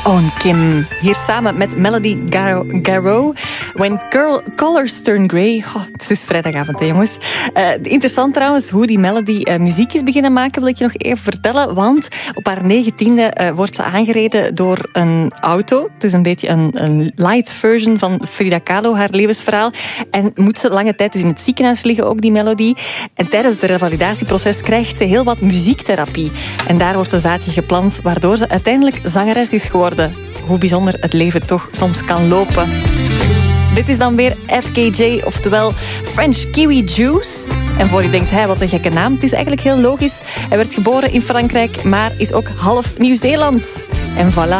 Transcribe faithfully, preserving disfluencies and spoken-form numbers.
Owen Kim. Hier samen met Melody Gardot. When Girl Colors Turn Grey. Oh, het is vrijdagavond, hè, jongens. Uh, interessant trouwens hoe die Melody uh, muziek is beginnen maken, wil ik je nog even vertellen. Want op haar negentiende uh, wordt ze aangereden door een auto. Het is een beetje een, een light version van Frida Kahlo, haar levensverhaal. En moet ze lange tijd dus in het ziekenhuis liggen, ook die Melody. En tijdens het revalidatieproces krijgt ze heel wat muziektherapie. En daar wordt een zaadje geplant, waardoor ze uiteindelijk zangeres is geworden. Hoe bijzonder het leven toch soms kan lopen. Dit is dan weer F K J, oftewel French Kiwi Juice. En voor je denkt, hey, wat een gekke naam. Het is eigenlijk heel logisch. Hij werd geboren in Frankrijk, maar is ook half Nieuw-Zeelands. En voilà.